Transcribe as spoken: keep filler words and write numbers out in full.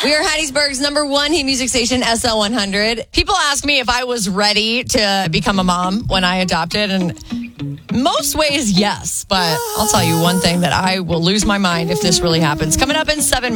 We are Hattiesburg's number one hit music station, S L one hundred. People ask me if I was ready to become a mom when I adopted, and most ways, yes. But I'll tell you one thing, that I will lose my mind if this really happens. Coming up in seven